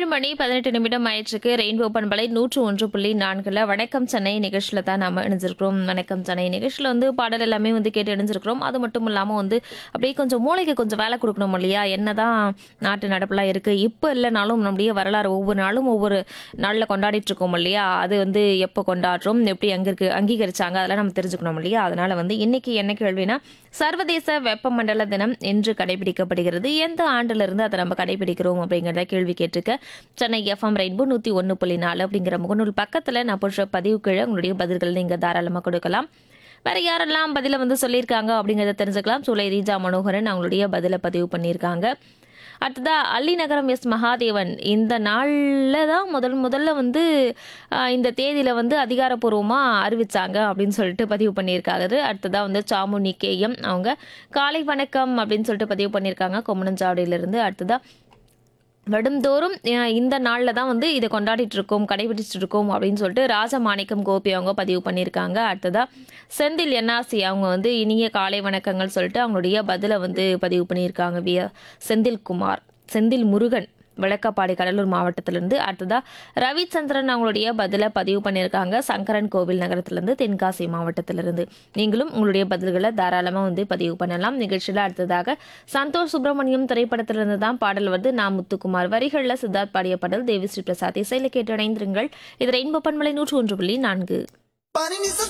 மணி 18 ஆயிடுச்சுக்கு. Rainbow பண்பலை 101.4ல வணக்கம் சென்னை நிகழ்ச்சியில தான் நாம இணைஞ்சிருக்கிறோம். வணக்கம் சென்னை நிகழ்ச்சியில வந்து பாடல் எல்லாமே வந்து கேட்டு இணைஞ்சிருக்கிறோம். அது மட்டும் இல்லாம வந்து அப்படியே கொஞ்சம் மூளைக்கு கொஞ்சம் வேலை கொடுக்கணும் இல்லையா? என்னதான் நாட்டு நடப்புலாம் இருக்கு. இப்போ இல்லைனாலும் நம்முடைய வரலாறு ஒவ்வொரு நாளும் ஒவ்வொரு நாளில் கொண்டாடிட்டு இருக்கோம் இல்லையா? அது வந்து எப்போ கொண்டாடுறோம், எப்படி அங்கே இருக்கு அங்கீகரிச்சாங்க, அதெல்லாம் நம்ம தெரிஞ்சுக்கணும் இல்லையா? அதனால வந்து இன்னைக்கு என்ன கேள்வினா, சர்வதேச வெப்பமண்டல தினம் என்று கடைபிடிக்கப்படுகிறது. எந்த ஆண்டுல இருந்து அதை நம்ம கடைபிடிக்கிறோம் அப்படிங்கிறத கேள்வி கேட்டிருக்க. சென்னை எஃப்எம் ரெயின்போ 101.4 அப்படிங்கிற முகநூல் பக்கத்துல நான் போடுற பதிவு கீழே உங்களுடைய பதில்கள் நீங்க தாராளமா கொடுக்கலாம். வேற யாரெல்லாம் பதில வந்து சொல்லியிருக்காங்க அப்படிங்கிறத தெரிஞ்சுக்கலாம். சூலை ரீஜா மனோகரன் அவங்களுடைய பதில பதிவு பண்ணியிருக்காங்க. அடுத்ததா அள்ளிநகரம் எஸ் மகாதேவன், இந்த நாள்ல தான் முதல்ல வந்து இந்த தேதியில வந்து அதிகாரப்பூர்வமா அறிவிச்சாங்க அப்படின்னு சொல்லிட்டு பதிவு பண்ணியிருக்காரு. அடுத்ததா வந்து சாமுனி கேஎம் அவங்க காலை வணக்கம் அப்படின்னு சொல்லிட்டு பதிவு பண்ணியிருக்காங்க கொம்மனஞ்சாவடியிலிருந்து. அடுத்ததா வருடந்தோறும் இந்த நாளில் தான் வந்து இதை கொண்டாடிட்டு இருக்கோம், கடைபிடிச்சிட்டு இருக்கோம் அப்படின்னு சொல்லிட்டு ராஜமாணிக்கம் கோபி அவங்க பதிவு பண்ணியிருக்காங்க. அடுத்ததா செந்தில் என்ஆர்சி அவங்க வந்து இனிய காலை வணக்கங்கள் சொல்லிட்டு அவங்களுடைய பதிலை வந்து பதிவு பண்ணியிருக்காங்க. செந்தில்குமார் செந்தில் முருகன் விளக்கப்பாடி கடலூர் மாவட்டத்திலிருந்து. அடுத்ததா ரவிச்சந்திரன் அவங்களுடைய பதிலை பதிவு பண்ணியிருக்காங்க சங்கரன் கோவில் நகரத்திலிருந்து, தென்காசி மாவட்டத்திலிருந்து. நீங்களும் உங்களுடைய பதில்களை தாராளமாக வந்து பதிவு பண்ணலாம். நிகழ்ச்சியில் அடுத்ததாக சந்தோஷ் சுப்பிரமணியம் திரைப்படத்திலிருந்து தான் பாடல் வருது. நான் முத்துக்குமார் வரிகளில் சித்தார்த் பாடிய பாடல் தேவி ஸ்ரீ பிரசாத் இசையில் கேட்டு இணைந்திருங்கள். இது ரெயின்போ பண்பலை 101.4.